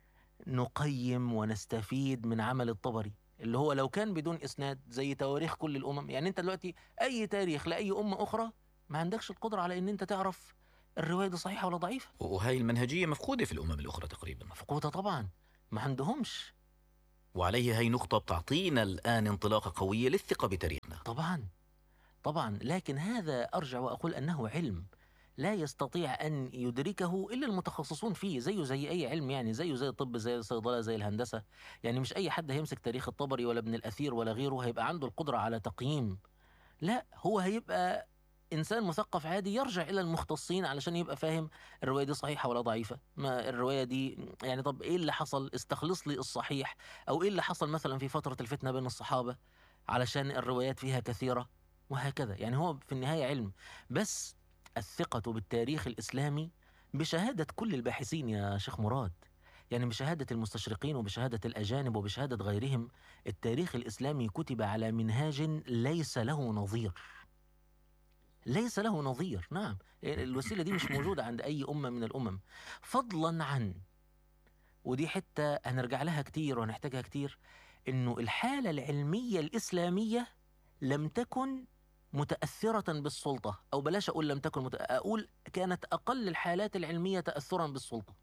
نقيم ونستفيد من عمل الطبري، اللي هو لو كان بدون إسناد زي تواريخ كل الأمم. يعني أنت دلوقتي أي تاريخ لأي أمة أخرى ما عندكش القدرة على أن أنت تعرف الرواية دي صحيحة ولا ضعيفة.
وهاي المنهجية مفقودة في الأمم الأخرى تقريبا.
مفقودة طبعا، ما عندهمش.
وعليه هاي نقطة بتعطينا الآن انطلاقة قوية للثقة بتاريخنا.
طبعا طبعا، لكن هذا أرجع وأقول أنه علم لا يستطيع أن يدركه إلا المتخصصون فيه، زيه زي أي علم، يعني زيه زي الطب، زي الصيدلة، زي الهندسة. يعني مش أي حد هيمسك تاريخ الطبري ولا ابن الأثير ولا غيره هيبقى عنده القدرة على تقييم. لا، هو هيبقى إنسان مثقف عادي يرجع إلى المختصين علشان يبقى فاهم الرواية دي صحيحة ولا ضعيفة، ما الرواية دي يعني، طب إيه اللي حصل، استخلص لي الصحيح، أو إيه اللي حصل مثلا في فترة الفتنة بين الصحابة علشان الروايات فيها كثيرة، وهكذا. يعني هو في النهاية علم. بس الثقة بالتاريخ الإسلامي بشهادة كل الباحثين يا شيخ مراد، يعني بشهادة المستشرقين وبشهادة الأجانب وبشهادة غيرهم، التاريخ الإسلامي كتب على منهاج ليس له نظير. ليس له نظير، نعم. الوسيلة دي مش موجودة عند أي أمة من الأمم. فضلا عن، ودي حتة هنرجع لها كتير وهنحتاجها كتير، إنه الحالة العلمية الإسلامية لم تكن متأثرة بالسلطة، أو بلاش أقول لم تكن مت... أقول كانت أقل الحالات العلمية تأثرا بالسلطة.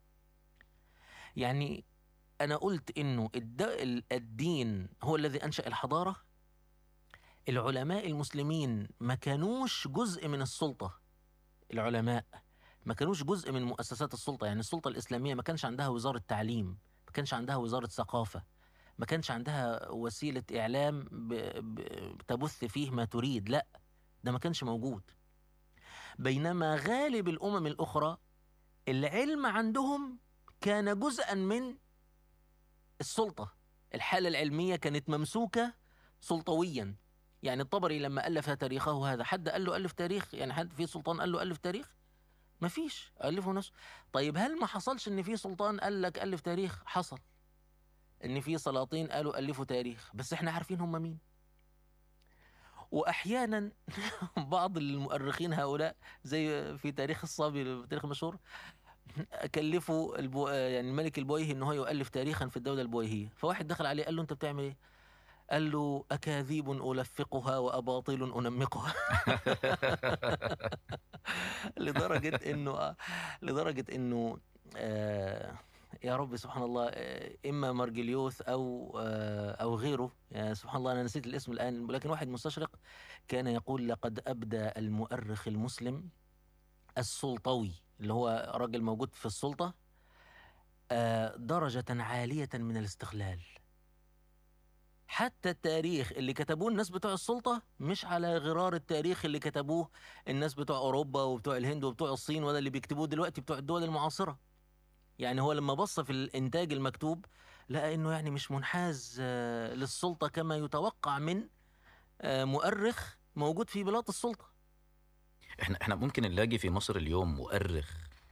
يعني أنا قلت إنه الد... الدين هو الذي أنشأ الحضارة. العلماء المسلمين ما كانوش جزء من السلطة. العلماء ما كانوش جزء من مؤسسات السلطة. يعني السلطة الإسلامية ما كانش عندها وزارة تعليم، ما كانش عندها وزارة ثقافة، ما كانش عندها وسيلة إعلام ب... ب... تبث فيه ما تريد. لا، ده ما كانش موجود. بينما غالب الأمم الأخرى العلم عندهم كان جزءا من السلطة. الحالة العلمية كانت ممسوكة سلطويا. يعني الطبري لما ألف تاريخه هذا، حد قال له ألف تاريخ؟ يعني حد في سلطان قال له ألف تاريخ؟ ما فيش، ألفه نفسه. طيب هل ما حصلش إن في سلطان قال لك ألف تاريخ؟ حصل إن في سلاطين قالوا ألفوا تاريخ، بس إحنا عارفين هم مين. وأحيانا بعض المؤرخين هؤلاء زي في تاريخ الصابي، التاريخ المشهور، كلفوا البو... يعني الملك البويهي إن هو يؤلف تاريخا في الدولة البويهية. فواحد دخل عليه قال له أنت بتعمل إيه؟ قال له أكاذيب ألفقها وأباطيل أنمقها. لدرجة إنه لدرجة إنه آه يا رب سبحان الله، آه إما مرجليوث أو آه أو غيره، يعني سبحان الله أنا نسيت الاسم الآن، لكن واحد مستشرق كان يقول لقد أبدى المؤرخ المسلم السلطوي، اللي هو راجل موجود في السلطة، آه درجة عالية من الاستغلال. حتى التاريخ اللي كتبوه الناس بتوع السلطة مش على غرار التاريخ اللي كتبوه الناس بتوع أوروبا وبتوع الهند وبتوع الصين، ولا اللي بيكتبوه دلوقتي بتوع الدول المعاصرة. يعني هو لما بص في الإنتاج المكتوب لقى إنه يعني مش منحاز آه، للسلطة كما يتوقع من آه، مؤرخ موجود في بلاط السلطة.
احنا احنا ممكن نلاقي في مصر اليوم مؤرخ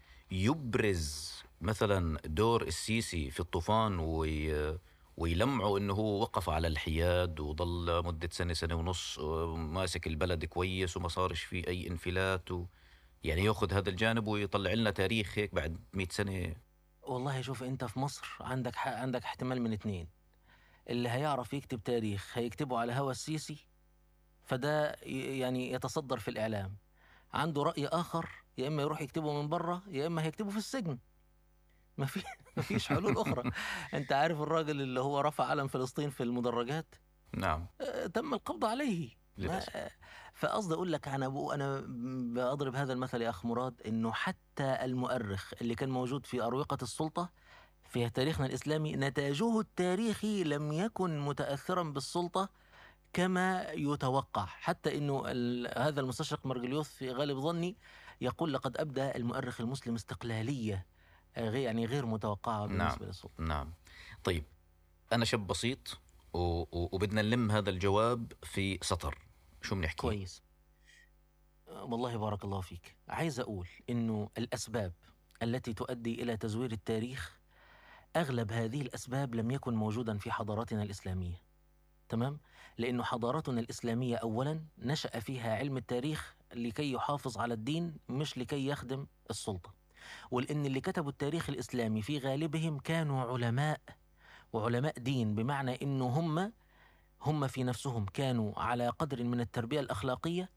يبرز مثلا دور السيسي في الطوفان وي ويلمعوا انه هو وقف على الحياد وظل مدة سنة سنة ونص ماسك البلد كويس وما صارش فيه اي انفلات و... يعني ياخذ هذا الجانب ويطلع لنا تاريخ هيك بعد مئة سنة.
والله شوف، أنت في مصر عندك حق، عندك احتمال من اتنين. اللي هيعرف يكتب تاريخ هيكتبه على هوى السيسي، فده ي- يعني يتصدر في الإعلام. عنده رأي آخر، يا إما يروح يكتبه من بره يا إما هيكتبه في السجن. ما في ما فيش حلول أخرى. أنت عارف الراجل اللي هو رفع علم فلسطين في المدرجات؟
نعم
آه، تم القبض عليه. ما
للأسف.
آه، فقصدي أقول لك، أنا بقو أنا بأضرب هذا المثل يا أخ مراد، إنه حتى المؤرخ اللي كان موجود في أروقة السلطة في تاريخنا الإسلامي نتاجه التاريخي لم يكن متأثرا بالسلطة كما يتوقع. حتى انه ال- هذا المستشرق مرجليوث في غالب ظني يقول لقد ابدى المؤرخ المسلم استقلاليه آه، غير يعني غير متوقعه
نعم
بالنسبه للسلطه.
نعم. طيب أنا شاب بسيط و... و... وبدنا نلم هذا الجواب في سطر، شو بنحكي؟
كويس. آه، والله بارك الله فيك. عايز اقول انه الاسباب التي تؤدي الى تزوير التاريخ، اغلب هذه الاسباب لم يكن موجودا في حضاراتنا الاسلاميه. تمام. لانه حضارتنا الاسلاميه اولا نشأ فيها علم التاريخ لكي يحافظ على الدين مش لكي يخدم السلطه. ولأن اللي كتبوا التاريخ الإسلامي في غالبهم كانوا علماء، وعلماء دين، بمعنى إنه هم هم في نفسهم كانوا على قدر من التربية الأخلاقية،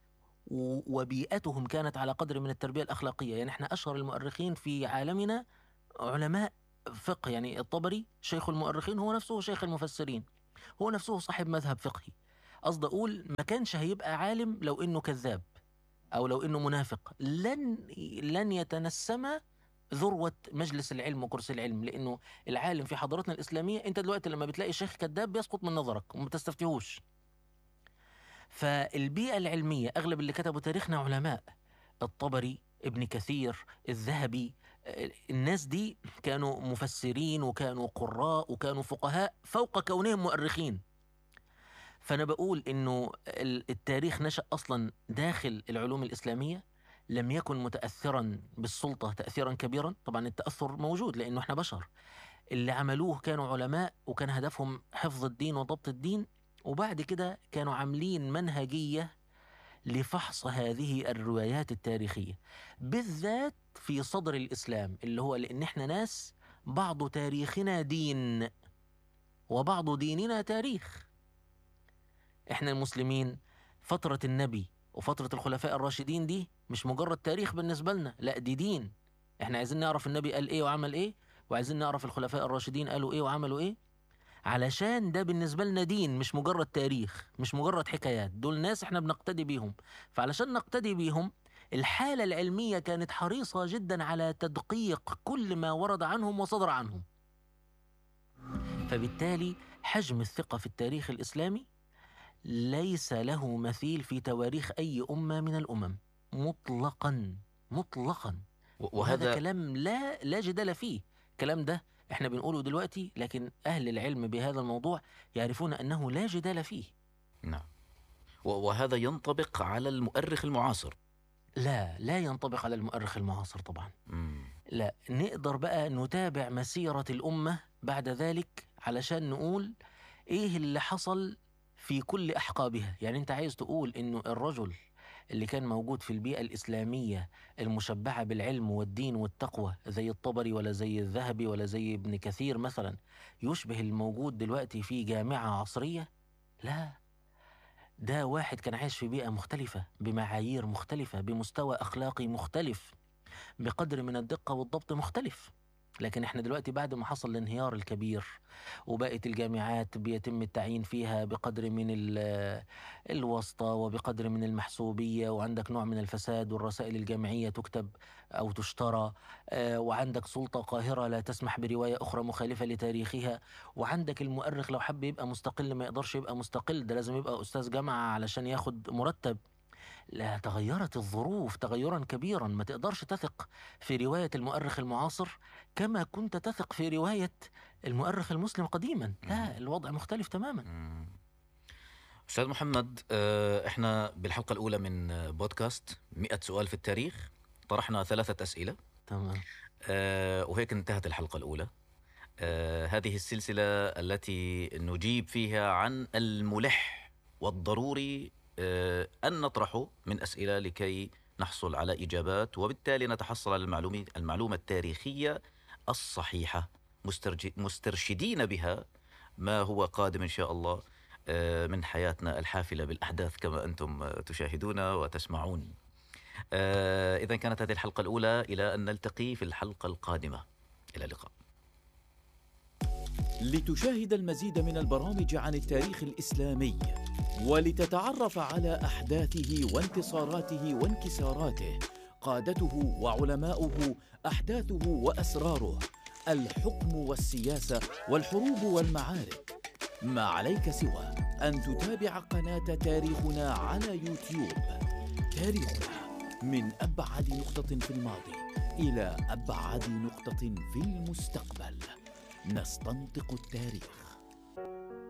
و- وبيئتهم كانت على قدر من التربية الأخلاقية. يعني احنا أشهر المؤرخين في عالمنا علماء فقه. يعني الطبري شيخ المؤرخين، هو نفسه شيخ المفسرين، هو نفسه صاحب مذهب فقهي. قصد أقول ما كانش هيبقى عالم لو إنه كذاب أو لو إنه منافق. لن لن يتنسم ذروة مجلس العلم وكرسي العلم، لأنه العالم في حضارتنا الإسلامية، أنت دلوقتي لما بتلاقي شيخ كذاب بيسقط من نظرك وما تستفتيهوش. فالبيئة العلمية أغلب اللي كتبوا تاريخنا علماء، الطبري، ابن كثير، الذهبي، آه، الناس دي كانوا مفسرين وكانوا قراء وكانوا فقهاء فوق كونهم مؤرخين. فأنا بقول إنه ال- التاريخ نشأ أصلا داخل العلوم الإسلامية، لم يكن متأثرا بالسلطة تأثيرا كبيرا. طبعا التأثر موجود لأنه إحنا بشر. اللي عملوه كانوا علماء وكان هدفهم حفظ الدين وضبط الدين، وبعد كده كانوا عاملين منهجية لفحص هذه الروايات التاريخية، بالذات في صدر الإسلام، اللي هو لأن إحنا ناس بعض تاريخنا دين وبعض ديننا تاريخ. إحنا المسلمين فترة النبي وفترة الخلفاء الراشدين دي مش مجرد تاريخ بالنسبة لنا، لا دي دين. إحنا عايزين نعرف النبي قال إيه وعمل إيه، وعايزين نعرف الخلفاء الراشدين قالوا إيه وعملوا إيه، علشان ده بالنسبة لنا دين مش مجرد تاريخ، مش مجرد حكايات. دول ناس احنا بنقتدي بيهم. فعلشان نقتدي بيهم، الحالة العلمية كانت حريصة جدا على تدقيق كل ما ورد عنهم وصدر عنهم. فبالتالي حجم الثقة في التاريخ الإسلامي ليس له مثيل في تواريخ أي أمة من الأمم مطلقا مطلقا.
و-
وهذا
وهذا
كلام لا لا جدال فيه. الكلام ده احنا بنقوله دلوقتي، لكن أهل العلم بهذا الموضوع يعرفون أنه لا جدال فيه.
نعم. و- وهذا ينطبق على المؤرخ المعاصر.
لا لا ينطبق على المؤرخ المعاصر طبعا.
مم.
لا، نقدر بقى نتابع مسيرة الأمة بعد ذلك علشان نقول إيه اللي حصل في كل أحقابها. يعني أنت عايز تقول إنه الرجل اللي كان موجود في البيئة الإسلامية المشبعة بالعلم والدين والتقوى زي الطبري ولا زي الذهبي ولا زي ابن كثير مثلا يشبه الموجود دلوقتي في جامعة عصرية؟ لا، ده واحد كان عايش في بيئة مختلفة بمعايير مختلفة بمستوى أخلاقي مختلف بقدر من الدقة والضبط مختلف. لكن احنا دلوقتي بعد ما حصل الانهيار الكبير وبقت الجامعات بيتم التعيين فيها بقدر من ال- الواسطة وبقدر من المحسوبية، وعندك نوع من الفساد والرسائل الجامعية تكتب أو تشترى، آه، وعندك سلطة قاهرة لا تسمح برواية أخرى مخالفة لتاريخها، وعندك المؤرخ لو حب يبقى مستقل ما يقدرش يبقى مستقل، ده لازم يبقى أستاذ جامعة علشان ياخد مرتب. لا، تغيرت الظروف تغيرا كبيرا. ما تقدرش تثق في رواية المؤرخ المعاصر كما كنت تثق في رواية المؤرخ المسلم قديما. لا، الوضع مختلف تماما.
مم. أستاذ محمد، آه، إحنا بالحلقة الأولى من آه، بودكاست مئة سؤال في التاريخ طرحنا ثلاثة أسئلة،
تمام.
آه، وهيك انتهت الحلقة الأولى. آه، هذه السلسلة التي نجيب فيها عن الملح والضروري آه، أن نطرحه من أسئلة لكي نحصل على إجابات، وبالتالي نتحصل على المعلومة المعلومة التاريخية الصحيحة، مسترج- مسترشدين بها ما هو قادم إن شاء الله آه، من حياتنا الحافلة بالأحداث كما أنتم آه، تشاهدون وتسمعون. آه، إذا كانت هذه الحلقة الأولى، إلى أن نلتقي في الحلقة القادمة. إلى اللقاء.
لتشاهد المزيد من البرامج عن التاريخ الإسلامي ولتتعرف على أحداثه وانتصاراته وانكساراته، قادته وعلماؤه، أحداثه وأسراره، الحكم والسياسة والحروب والمعارك، ما عليك سوى أن تتابع قناة تاريخنا على يوتيوب. تاريخنا، من أبعد نقطة في الماضي إلى أبعد نقطة في المستقبل، نستنطق التاريخ.